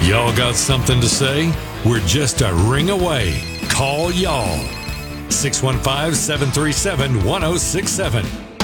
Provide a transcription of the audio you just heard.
Y'all got something to say? We're just a ring away. Call y'all. 615-737-1067.